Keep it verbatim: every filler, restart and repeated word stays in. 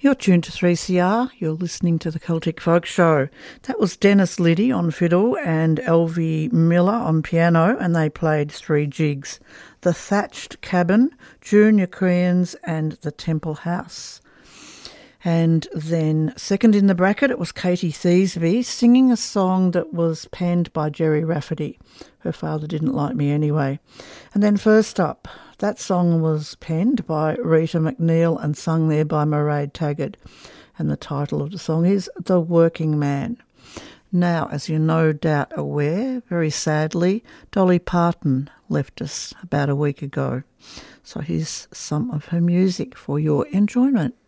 You're tuned to three C R. You're listening to the Celtic Folk Show. That was Dennis Liddy on fiddle and Elvie Miller on piano, and they played three jigs: The Thatched Cabin, Junior Queens and The Temple House. And then second in the bracket, it was Katie Thiesby singing a song that was penned by Jerry Rafferty. Her father didn't like me anyway. And then first up, that song was penned by Rita McNeil and sung there by Mairead Taggart. And the title of the song is The Working Man. Now, as you're no doubt aware, very sadly, Dolly Parton left us about a week ago. So here's some of her music for your enjoyment.